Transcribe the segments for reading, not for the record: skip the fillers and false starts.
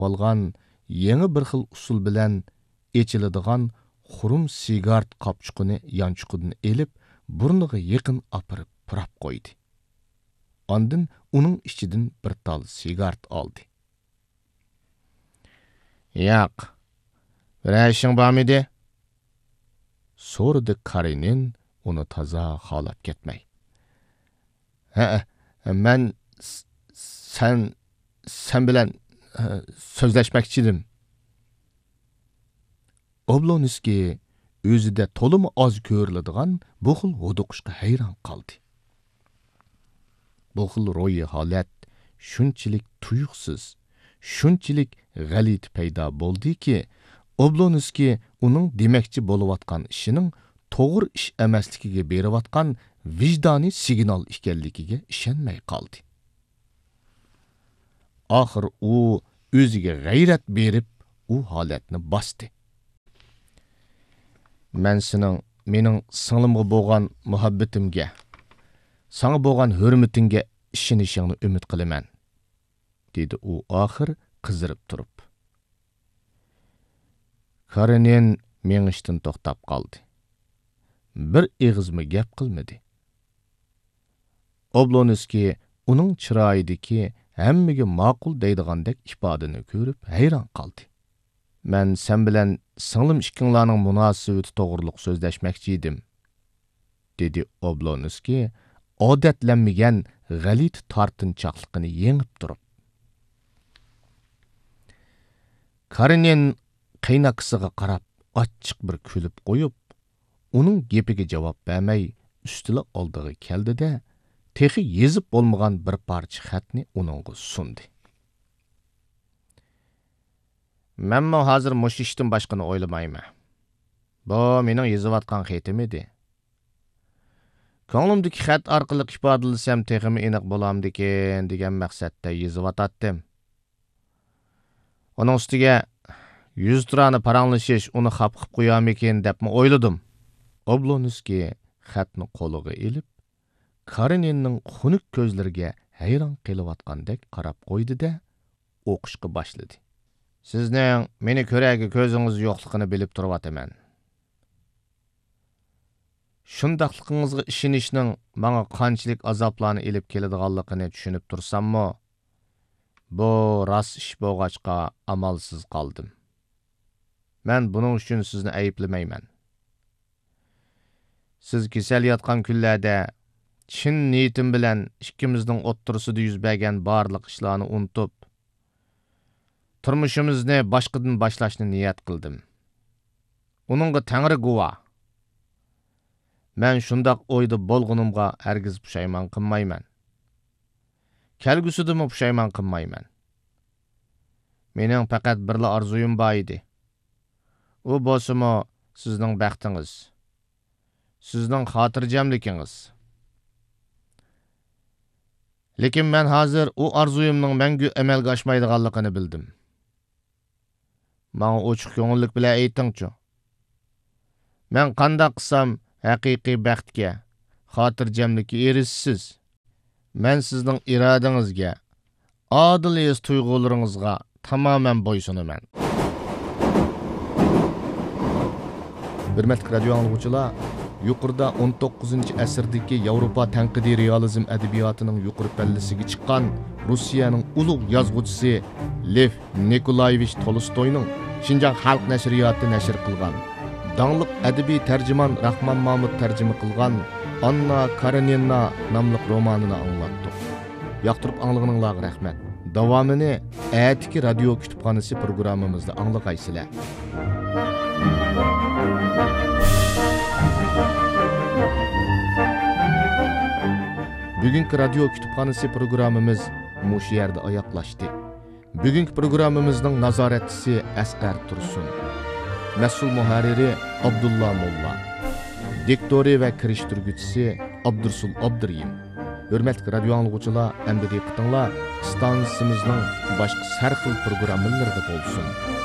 olgan yangi bir xil usul bilan echiladigan xurum sigart qopchuqini yanchuqidan elib, burniga yaqin apirib purab qo'ydi. Ondan uning ichidan bir tal sigart oldi. Yo'q. Bir ishing bormidi? So'radi Karenin uni toza xolab ketmay. Ha, men sen bilan so'zlashmoqchidim. Oblonskiy o'zida to'limi oz ko'riladigan bu xil huduqishga hayron qoldi. Bu xil ro'yi holat shunchalik tuyuqsiz, shunchalik g'alit paydo bo'ldiki, Oblonskiy uning demoqchi bo'layotgan ishining to'g'ri ish emasligiga berayotgan vijdoniy signal ekanligiga ishonmay qoldi. Oxir u o'ziga g'ayrat berib, u holatni bosdi. Men mening singlimga bo'lgan muhabbatimga, sana bo'lgan hurmatingga ishonishingni umid qilaman, dedi u oxir qizirib turib. Karenin mengishdan to'xtab qoldi. Bir eg'izmi gap qilmadi. Oblonskiy uning chiroyidagi hammaga ma'qul deydigandek ifodani ko'rib hayron qoldi. Men sen bilan singlim ikkinglarning munosabati to'g'riliq so'zlashmoqchi edim, dedi Oblonskiy odatlanmagan g'alit tortinchoqligini yengib turib. Karenin qaynaqisiga qarab ochiq bir kulib qo'yib, uning gapiga javob bermay ustila oldiga keldi-da, texi yezib bo'lmagan bir parcha xatni uningga sundi. Menmi hozir mush ishdan boshqani o'ylamayman. Bu mening yozayotgan xatim edi. Ko'nglimdagi xat orqali ifodalasam teximi aniq bo'lamdikan degan maqsadda yozayotatdim. Uning ustiga 100 turani paranglashish uni xap qilib qo'yamikin debmi o'yladim. Oblonskiy xatni qo'liga elib, Kareninning xunuk ko'zlariga hayron qilayotgandek qarab qo'ydi-da, o'qishga boshladi. Sizning meni ko'raga ko'zingiz yo'qligini bilib turibman. Shundaqligingizga ishonishning menga qanchalik azoblarni elib keladiganligini tushunib tursammi, bu rost ish bo'lg'achqa amalsiz qoldim. Men buning uchun sizni ayblamayman. Siz kasal yotgan kunlarda chin niyatim bilan ikkimizning o'ttirisida yuz bergan barliq ishlarni unutib, turmushimizni boshqadan boshlashni niyat qildim. Uningga Tangri guvoh. Men shundoq o'yda bo'lganimga hargiz pushaymon qilmayman. Kelgusidimi pushaymon qilmayman. Mening faqat birla orzuyim bor edi. U bo'lsa-mo sizning baxtingiz, sizning xotirjamligingiz. Lekin men hozir u orzuyimning mangu amalga oshmaydiganligini bildim. Menga ochiq ko'ngillik bilan aytingchi. Men qanday qilsam haqiqiy baxtga, xotirjamlikka erishsiz? Men sizning irodangizga, odil his tuyg'ularingizga tamoman bo'ysunaman. Hurmatli radio anglovchilar, yuqorida 19-asrdagi Yevropa tanqidiy realizm adabiyotining yuqori pallasiga chiqqan Rossiyaning ulug' yozuvchisi Lev Nikolayevich Tolstoyning Shinjang xalq nashriyoti nashr qilgan, dаңlıq adabiy tarjimon Rahmon Mahmud tarjima qilgan Anna Karenina nomli romanini anglatdik. Yoqtirib anglag'ininglarga rahmat. Davomini atiki radio kutubxonasi programmamizda anglag'aysizlar. Bugünkü radio kütüphanesi programımız muş yerde ayaklaştı. Bugünkü programımızın nazaretçisi Asqar Tursun. Mesul muharriri Abdullah Molla. Diktori ve kiriştirgüçisi Abdursul Abduriyim. Hürmetli radio anlıqçılar, endi diqqatinglar stansiyamızın başqa har xil programmalarida bo'lsin.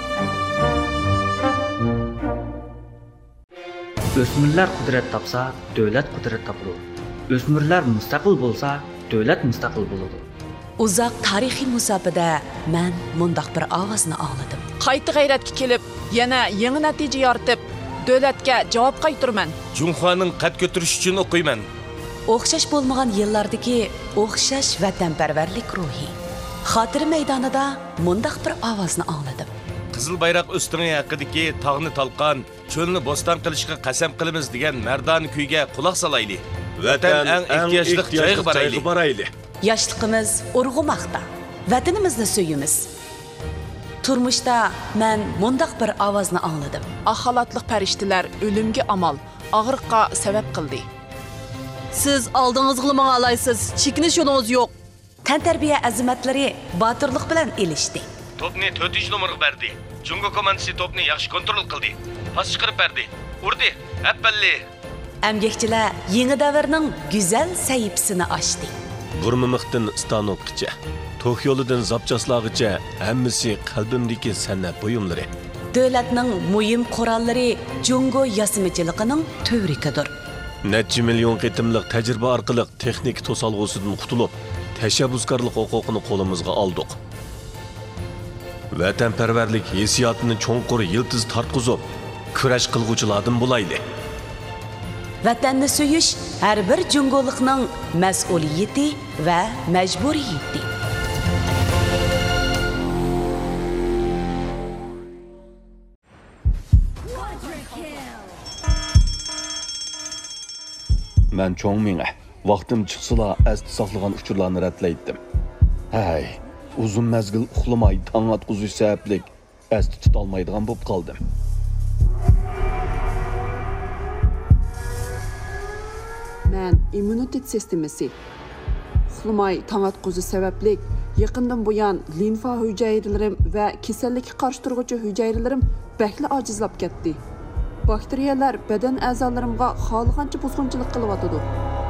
O'smirlar qudrat topsa, davlat qudrat topadi. O'smirlar mustaqil bo'lsa, davlat mustaqil bo'ladi. Uzoq tarixiy musofada men mundaq bir ovozni angladim. Qayta g'ayratga kelib, yana yangi natija yoritib, davlatga javob qaytarman. Junxoning qad ko'tarish uchun o'qiyman. O'xshash bo'lmagan yillardagi o'xshash vatanparvarlik ruhi. Xotira maydonida mundaq bir ovozni angladim. Qizil bayroq ustungi haqidagi tog'ni talqon, cho'lni bo'ston qilishga qasam qilamiz degan mardona kuyga quloq solayli. Vatan eng ehtiyojli joyga borayli. Yoshligimiz urg'umoqda. Vatanimizni suyimiz. Turmushda men mundaq bir ovozni angladim. Axalatliq farishtalar o'limga amal, og'riqqa sabab qildi. Siz oldingizga manga alaysiz, chekinish yo'lingiz yo'q. Tantarbiya azimatlari botirlik bilan elishdi. Topni 4-chi nomerga berdi. Jungo komandasi topni yaxshi kontrol qildi. Pas chiqarib berdi. Urdi. Appalli. Əmgəkçilər yeni davrning go'zal sahifasini ochdi. Burmimiqdan Stanokgacha, Tokyolidan Zapchaslag'icha hammasi qalbimdagi san'at buyumlari. Davlatning muhim qurollari Jungo yasimichiligining tövrikidir. Necha million qitimliq tajriba orqali texnik to'solg'usidan qutulib, tashabbuskorlik huquqini qo'limizga oldik. Vatanparvarlik hissiyotini cho'nqur yiltiz tartqizib, kurash qilguvchilardan bo'layli. Vatanni suyish har bir jungolikning mas'uliyati va majburiyati. Men cho'ng menga vaqtim chiqsala asti saqlagan uchurlarni ratlaydim. Hay, uzun mezgil uxlamay tong atquzish sababli asti tutolmaydigan bo'lib qoldim. Men immunitet sistemasi uxlamay tong atquzish sababli yaqindan buyon limfa hujayralarım va kasallikka qarshi turuvchi hujayralarim bakli ojizlab ketdi. Bakteriyalar badan a'zolarimga xohlagancha buzg'unchilik qilyotdi.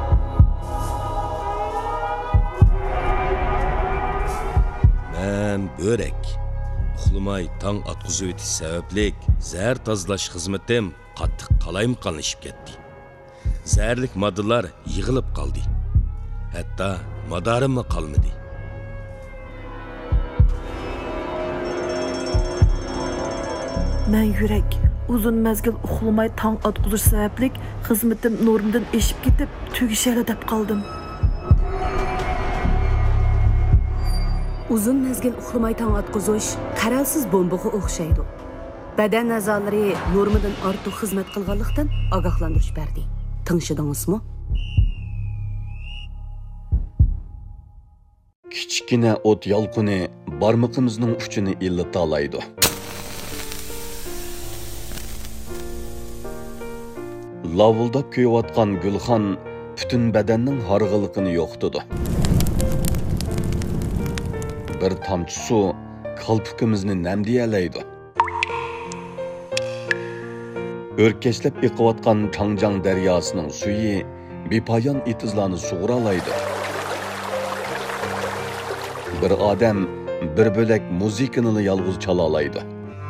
Men börek. Uxlamay tong atquzish etish sababli zahar tozalash xizmatim qattiq qalayimqonlashib ketdi. Zərlik moddalar yığılıb qaldı. Hətta madarim qalmadı. Men yurak uzun mezgil uxlamay tong atquzish sababli xizmatim normdan eshib ketib, tugishali deb qoldim. Uzun mezgil uxlamay tong atquzish qaralsiz bombaga o'xshaydi. Badan a'zolari normadan ortiq xizmat qilganlikdan ogohlantirish berdi. Tinchidingizmi? Kichkina o't yolqini barmoqimizning uchini illata oladi. Lavuldab kuyayotgan Gulxon butun badanning harg'iliqini yo'qtidi. Bir tomchi suv qalpikimizni namdiyalaydi. Örkeşlep iqiyotgan Changjiang daryosining suyi bepoyon itizlarni sug'uralaydi. Bir odam bir bo'lak muzikani yolg'iz chala oladi.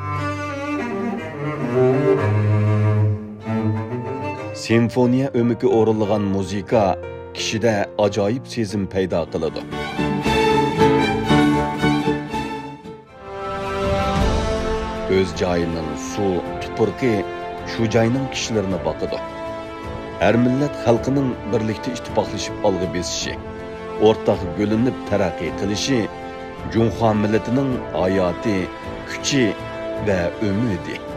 Simfoniya o'miki o'rinlagan muzika kishida ajoyib sezim paydo qiladi. O'z joyining suv tupurqi shu joyning kishilarini boqidi. Har millat xalqining birlikda ittifoqlashib olg'i besishi, o'rtaq bo'linib taraqqiy qilishi Junxo millatining hayoti, kuchi va umidi.